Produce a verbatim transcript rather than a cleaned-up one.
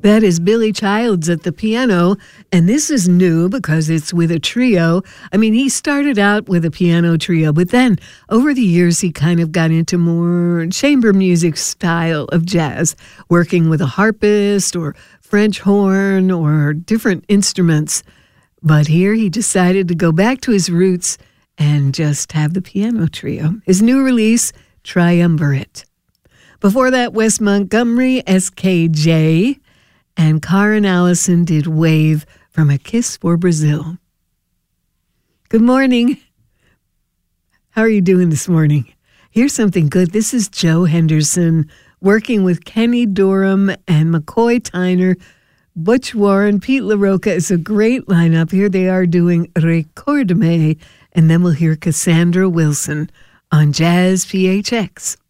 That is Billy Childs at the piano, and this is new because it's with a trio. I mean, he started out with a piano trio, but then over the years he kind of got into more chamber music style of jazz, working with a harpist or French horn or different instruments. But here he decided to go back to his roots and just have the piano trio. His new release, Triumvirate. Before that, Wes Montgomery, S K J, and Karen Allison did Wave from A Kiss for Brazil. Good morning. How are you doing this morning? Here's something good. This is Joe Henderson working with Kenny Dorham and McCoy Tyner, Butch Warren, Pete LaRocca. It's a great lineup. Here they are doing Recordame, and then we'll hear Cassandra Wilson on Jazz P H X.